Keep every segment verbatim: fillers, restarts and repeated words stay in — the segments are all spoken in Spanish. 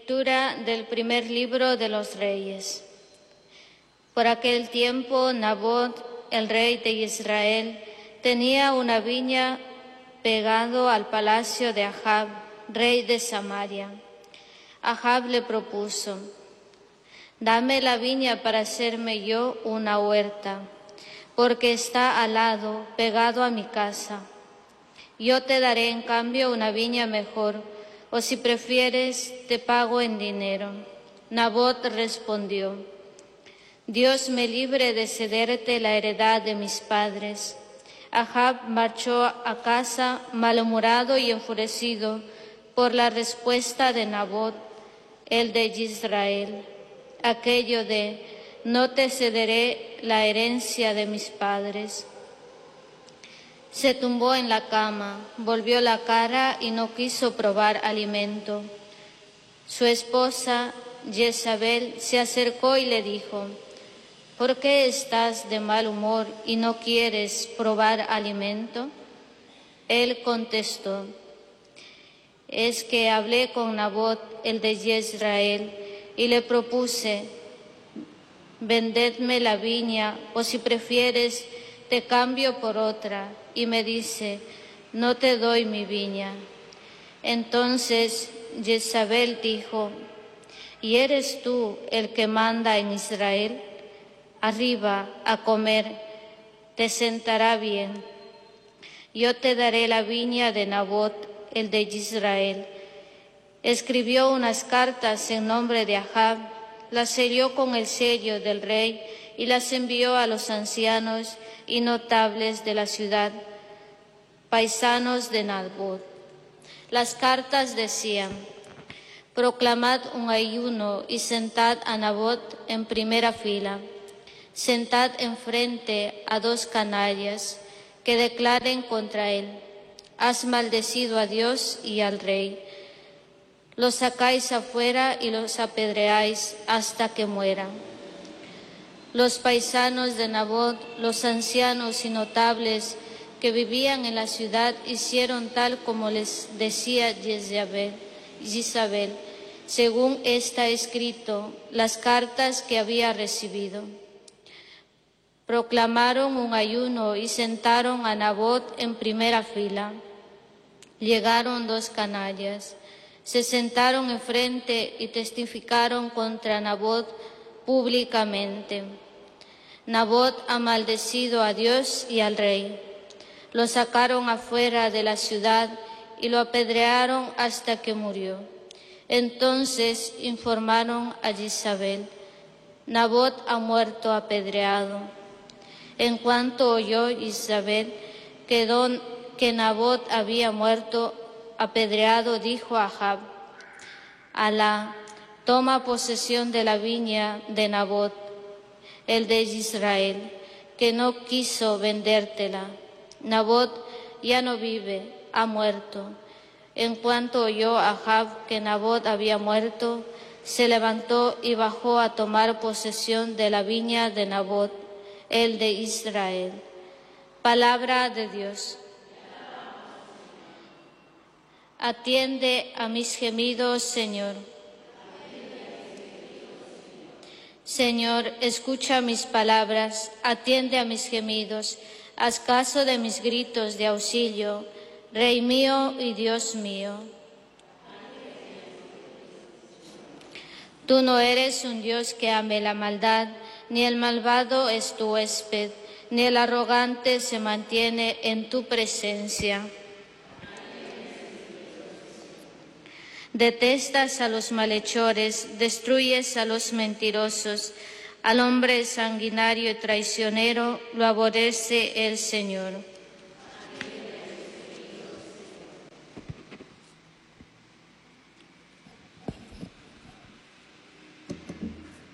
Lectura del primer libro de los Reyes. Por aquel tiempo, Nabot, el rey de Israel, tenía una viña pegado al palacio de Ahab, rey de Samaria. Ahab le propuso: «Dame la viña para hacerme yo una huerta, porque está al lado, pegado a mi casa. Yo te daré en cambio una viña mejor, o si prefieres, te pago en dinero». Nabot respondió: «Dios me libre de cederte la heredad de mis padres». Ahab marchó a casa malhumorado y enfurecido por la respuesta de Nabot, el de Israel, aquello de: «No te cederé la herencia de mis padres». Se tumbó en la cama, volvió la cara y no quiso probar alimento. Su esposa, Jezabel, se acercó y le dijo: «¿Por qué estás de mal humor y no quieres probar alimento?». Él contestó: «Es que hablé con Nabot, el de Jezreel, y le propuse: vendedme la viña, o si prefieres, te cambio por otra». Y me dice: «No te doy mi viña». Entonces Jezabel dijo: «¿Y eres tú el que manda en Israel? Arriba a comer, te sentará bien. Yo te daré la viña de Nabot, el de Israel». Escribió unas cartas en nombre de Ahab, las selló con el sello del rey y las envió a los ancianos y notables de la ciudad, paisanos de Nabot. Las cartas decían: «Proclamad un ayuno y sentad a Nabot en primera fila. Sentad enfrente a dos canallas que declaren contra él: has maldecido a Dios y al rey. Los sacáis afuera y los apedreáis hasta que mueran». Los paisanos de Nabot, los ancianos y notables que vivían en la ciudad, hicieron tal como les decía Jezabel, Jezabel, según está escrito las cartas que había recibido. Proclamaron un ayuno y sentaron a Nabot en primera fila. Llegaron dos canallas, se sentaron enfrente y testificaron contra Nabot públicamente: «Nabot ha maldecido a Dios y al rey». Lo sacaron afuera de la ciudad y lo apedrearon hasta que murió. Entonces informaron a Jezabel: «Nabot ha muerto apedreado». En cuanto oyó Jezabel que, don, que Nabot había muerto apedreado, dijo a Ahab: «Alá, toma posesión de la viña de Nabot, el de Israel, que no quiso vendértela. Nabot ya no vive, ha muerto». En cuanto oyó Ahab que Nabot había muerto, se levantó y bajó a tomar posesión de la viña de Nabot, el de Israel. Palabra de Dios. Atiende a mis gemidos, Señor. Señor, escucha mis palabras, atiende a mis gemidos, haz caso de mis gritos de auxilio, Rey mío y Dios mío. Tú no eres un Dios que ame la maldad, ni el malvado es tu huésped, ni el arrogante se mantiene en tu presencia. Detestas a los malhechores, destruyes a los mentirosos, al hombre sanguinario y traicionero lo aborrece el Señor.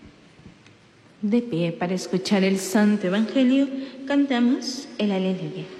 De pie para escuchar el Santo Evangelio, cantamos el Aleluya.